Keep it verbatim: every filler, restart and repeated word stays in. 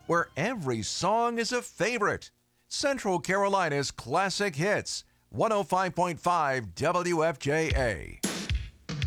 where every song is a favorite. Central Carolina's classic hits. one oh five point five W F J A.